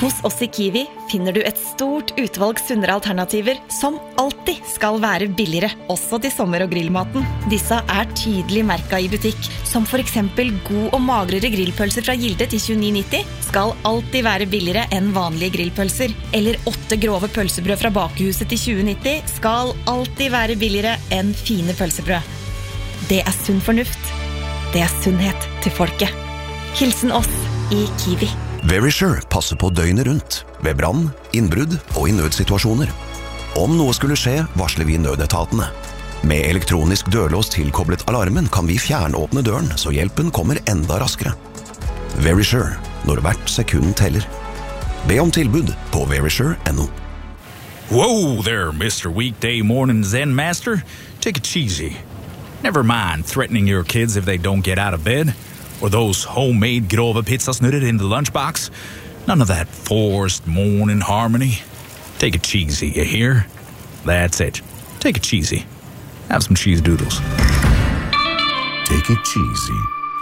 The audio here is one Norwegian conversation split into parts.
Hos oss I Kiwi finner du et stort utvalg sunnere alternativer som alltid skal være billigere, også til sommer- og grillmaten. Disse tydelig merket I butikk, som for eksempel god og magrere grillpølser fra Gilde til 29,90 skal alltid være billigere enn vanlige grillpølser. Eller 8 grove pølsebrød fra Bakehuset til 20,90 skal alltid være billigere enn fine pølsebrød. Det sunn fornuft. Det sunnhet til folket. Hilsen oss I Kiwi. Verisure passer på døgnet rundt, ved brann, innbrudd og I nødsituasjoner. Om noe skulle skje, varsler vi nødetatene. Med elektronisk dørlås tilkoblet alarmen kan vi fjernåpne døren, så hjelpen kommer enda raskere. Verisure, når hvert sekund teller. Be om tilbud på verisure.no. Whoa there, Mr. Weekday Morning Zen Master. Take it cheesy. Never mind threatening your kids if they don't get out of bed. Or those homemade grove pizzasnurrer in the lunchbox. None of that forced morning harmony. Take it cheesy, you hear? That's it. Take it cheesy. Have some cheese doodles. Take it cheesy.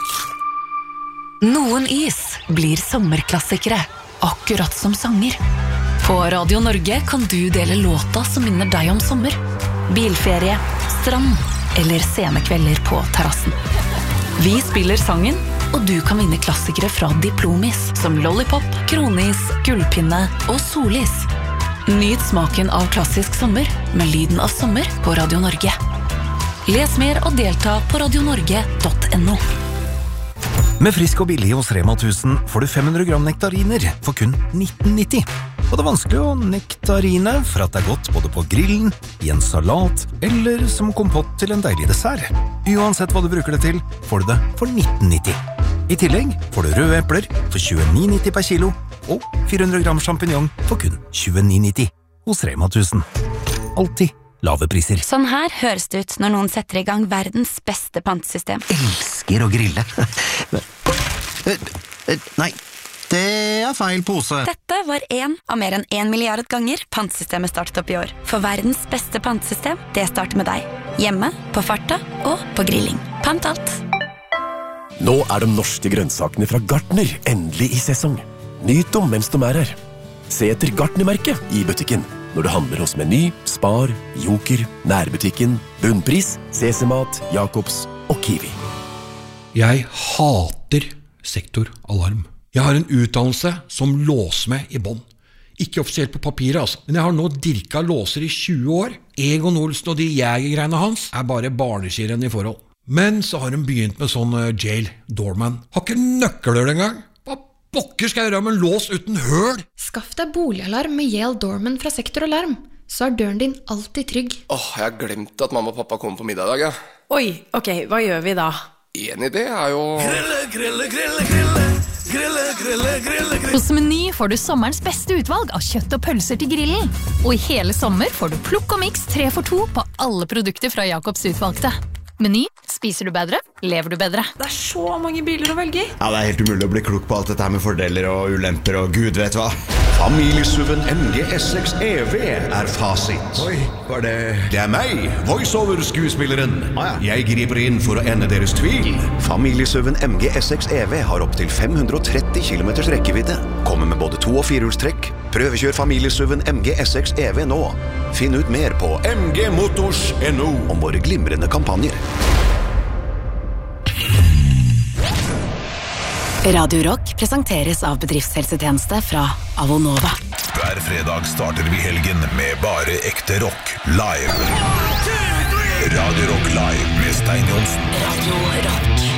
Noen is blir sommerklassikere, akkurat som sanger. På Radio Norge kan du dele låta som minner deg om sommer. Bilferie, strand eller scenekvelder på terrassen. Vi spiller sangen, og du kan vinne klassikere fra Diplomis, som Lollipop, Kronis, Gullpinne og Solis. Nyt smaken av klassisk sommer med lyden av sommer på Radio Norge. Les mer og delta på radionorge.no. Med frisk og billig hos Rema 1000 får du 500 gram nektariner for kun 19,90. Og det vanskelig å nektarine for at det godt både på grillen, I en salat eller som kompott til en deilig dessert. Uansett hva du bruker det til, får du det for 19,90. I tillegg får du røde epler for 29,90 per kilo og 400 gram champignon for kun 29,90 hos Rema 1000. Alltid lave priser. Sånn her høres det ut når noen setter I gang verdens beste pantesystem. Elsker å grille. Nei, det feil pose. Dette var en av mer enn 1 milliard ganger pantsystemet startet opp I år. For verdens beste pantesystem, det starter med deg. Hjemme, på farta og på grilling. Pant alt. Nå de norske grønnsakene fra Gartner endelig I sesong. Nyt dem mens de her. Se etter Gartner-merket I butikken. Når du handler hos Meny, Spar, Joker, Nærbutikken, Bunnpris, CC-mat, Jacobs og Kiwi. Jeg hater sektoralarm. Jeg har en utdannelse som låsmed I bånd. Ikke offisielt på papiret, altså. Men jeg har nå dirka låser I 20 år. Egon Olsen og de jegergreiene hans bare barneskirenn I forhold. Men så har de begynt med sånn jail doorman. Har ikke nøkler engang. Hva pokker skal jeg gjøre med en lås uten høl? Skaff deg boligalarm med Yale Doorman fra Sektoralarm. Så døren din alltid trygg. Jeg har glemt at mamma og pappa kommer på middag I dag, ja. Oi, ok, hva gjør vi da? En idé jo... Grille. Hos Meny får du sommerens beste utvalg av kjøtt og pølser til grillen. Og I hele sommer får du plukk og mix 3 for 2 på alle produkter fra Jacobs utvalgte. Meny, spiser du bedre, lever du bedre. Det så mange biler å velge I. Ja, det helt umulig å bli klok på alt dette her med fordeler og ulemper og gud vet hva. Familiesuven MG S6 EV fasit. Oi, var det... Det meg, voiceover-skuespilleren. Jeg griper inn for å ende deres tvil. Familiesuven MG S6 EV har opp til 530 km rekkevidde. Kommer med både 2- og 4-hjulstrekk. Prøvekjør familiesuven MG S6 EV nå. Finn ut mer på mgmotors.no om våre glimrende kampanjer. Radio Rock presenteres av bedriftshelsetjeneste fra Avonova. Hver fredag starter vi helgen med bare ekte rock live. Radio Rock live med Stein Johnsen. Radio Rock.